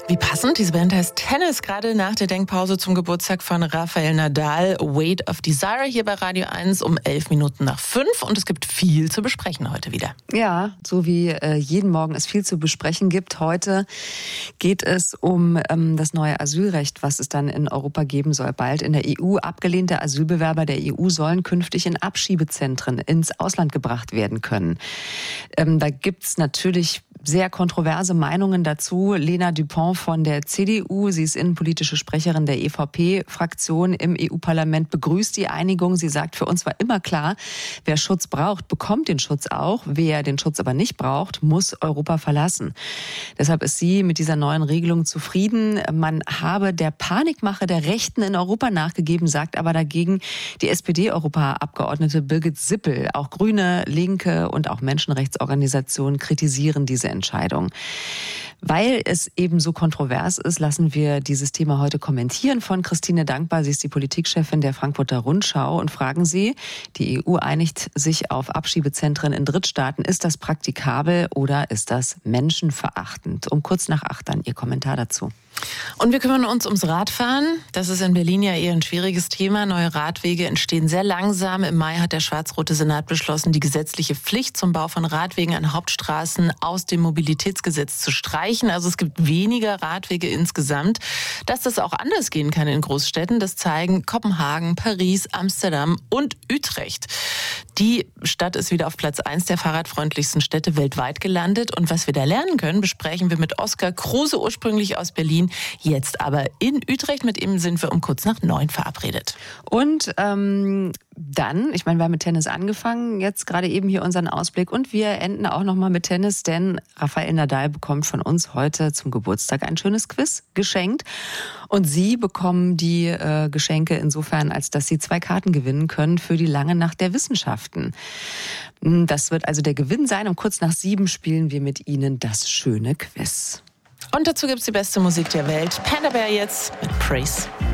Wie passend, diese Band heißt Tennis, gerade nach der Denkpause zum Geburtstag von Rafael Nadal. Weight of Desire hier bei Radio 1 um 5:11 und es gibt viel zu besprechen heute wieder. Ja, so wie jeden Morgen es viel zu besprechen gibt. Heute geht es um das neue Asylrecht, was es dann in Europa geben soll. Bald in der EU. Abgelehnte Asylbewerber der EU sollen künftig in Abschiebezentren ins Ausland gebracht werden können. Da gibt's natürlich sehr kontroverse Meinungen dazu. Lena Dupont von der CDU, sie ist innenpolitische Sprecherin der EVP-Fraktion im EU-Parlament, begrüßt die Einigung. Sie sagt, für uns war immer klar, wer Schutz braucht, bekommt den Schutz auch. Wer den Schutz aber nicht braucht, muss Europa verlassen. Deshalb ist sie mit dieser neuen Regelung zufrieden. Man habe der Panikmache der Rechten in Europa nachgegeben, sagt aber dagegen die SPD-Europaabgeordnete Birgit Sippel. Auch Grüne, Linke und auch Menschenrechtsorganisationen kritisieren diese Entscheidung. Weil es eben so kontrovers ist, lassen wir dieses Thema heute kommentieren von Christine Dankbar. Sie ist die Politikchefin der Frankfurter Rundschau und fragen Sie, die EU einigt sich auf Abschiebezentren in Drittstaaten. Ist das praktikabel oder ist das menschenverachtend? Um kurz nach 8 dann Ihr Kommentar dazu. Und wir kümmern uns ums Radfahren. Das ist in Berlin ja eher ein schwieriges Thema. Neue Radwege entstehen sehr langsam. Im Mai hat der schwarz-rote Senat beschlossen, die gesetzliche Pflicht zum Bau von Radwegen an Hauptstraßen aus dem Mobilitätsgesetz zu streichen. Also es gibt weniger Radwege insgesamt. Dass das auch anders gehen kann in Großstädten, das zeigen Kopenhagen, Paris, Amsterdam und Utrecht. Die Stadt ist wieder auf Platz 1 der fahrradfreundlichsten Städte weltweit gelandet. Und was wir da lernen können, besprechen wir mit Oskar Kruse, ursprünglich aus Berlin, jetzt aber in Utrecht. Mit ihm sind wir um kurz nach 9 verabredet. Und dann, ich meine, wir haben mit Tennis angefangen, jetzt gerade eben hier unseren Ausblick und wir enden auch nochmal mit Tennis, denn Rafael Nadal bekommt von uns heute zum Geburtstag ein schönes Quiz geschenkt und Sie bekommen die Geschenke insofern, als dass Sie 2 Karten gewinnen können für die lange Nacht der Wissenschaften. Das wird also der Gewinn sein. Um kurz nach 7 spielen wir mit Ihnen das schöne Quiz. Und dazu gibt's die beste Musik der Welt. Panda Bear jetzt mit Praise.